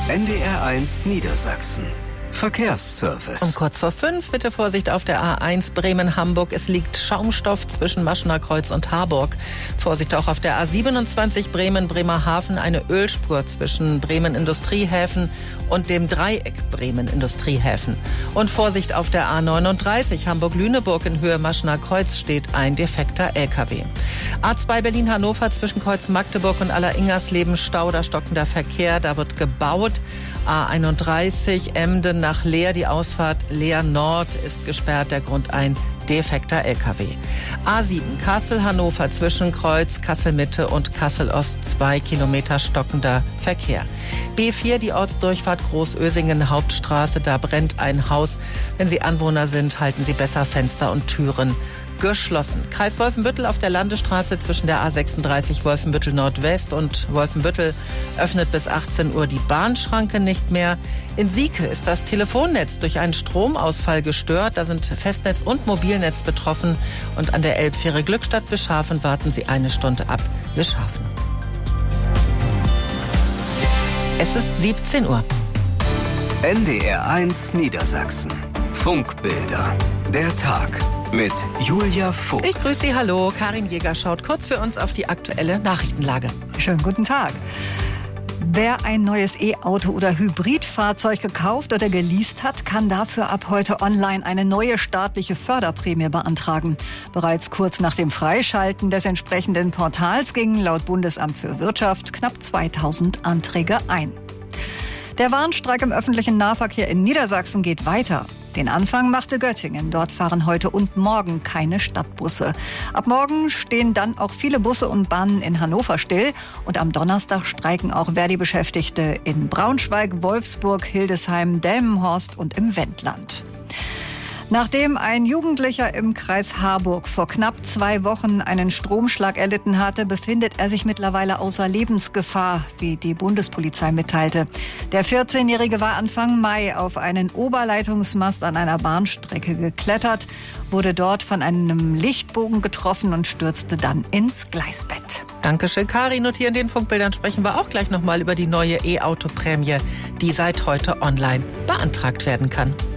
NDR1 Niedersachsen. Verkehrsservice. Um kurz vor 5, bitte Vorsicht auf der A1 Bremen-Hamburg. Es liegt Schaumstoff zwischen Maschener Kreuz und Harburg. Vorsicht auch auf der A27 Bremen-Bremerhaven. Eine Ölspur zwischen Bremen-Industriehäfen und dem Dreieck Bremen-Industriehäfen. Und Vorsicht auf der A39 Hamburg-Lüneburg in Höhe Maschener Kreuz steht ein defekter LKW. A2 Berlin-Hannover zwischen Kreuz Magdeburg und Aller-Ingersleben Stau, da stockender Verkehr, da wird gebaut. A31 Emden nach Leer, die Ausfahrt Leer Nord ist gesperrt, der Grund ein defekter LKW. A7 Kassel-Hannover zwischen Kreuz Kassel-Mitte und Kassel-Ost 2 Kilometer stockender Verkehr. B4 die Ortsdurchfahrt Großösingen Hauptstraße, da brennt ein Haus. Wenn Sie Anwohner sind, halten Sie besser Fenster und Türen geschlossen. Kreis Wolfenbüttel auf der Landesstraße zwischen der A36 Wolfenbüttel Nordwest und Wolfenbüttel öffnet bis 18 Uhr die Bahnschranke nicht mehr. In Sieke ist das Telefonnetz durch einen Stromausfall gestört. Da sind Festnetz und Mobilnetz betroffen. Und an der Elbfähre Glückstadt-Wischhafen warten Sie 1 Stunde ab. Wischhafen. Es ist 17 Uhr. NDR1 Niedersachsen. Funkbilder. Der Tag. Mit Julia Vogt. Ich grüße Sie, hallo. Karin Jäger schaut kurz für uns auf die aktuelle Nachrichtenlage. Schönen guten Tag. Wer ein neues E-Auto oder Hybridfahrzeug gekauft oder geleast hat, kann dafür ab heute online eine neue staatliche Förderprämie beantragen. Bereits kurz nach dem Freischalten des entsprechenden Portals gingen laut Bundesamt für Wirtschaft knapp 2000 Anträge ein. Der Warnstreik im öffentlichen Nahverkehr in Niedersachsen geht weiter. Den Anfang machte Göttingen. Dort fahren heute und morgen keine Stadtbusse. Ab morgen stehen dann auch viele Busse und Bahnen in Hannover still. Und am Donnerstag streiken auch Verdi-Beschäftigte in Braunschweig, Wolfsburg, Hildesheim, Delmenhorst und im Wendland. Nachdem ein Jugendlicher im Kreis Harburg vor knapp 2 Wochen einen Stromschlag erlitten hatte, befindet er sich mittlerweile außer Lebensgefahr, wie die Bundespolizei mitteilte. Der 14-Jährige war Anfang Mai auf einen Oberleitungsmast an einer Bahnstrecke geklettert, wurde dort von einem Lichtbogen getroffen und stürzte dann ins Gleisbett. Dankeschön, Karin. Und hier in den Funkbildern sprechen wir auch gleich nochmal über die neue E-Auto-Prämie, die seit heute online beantragt werden kann.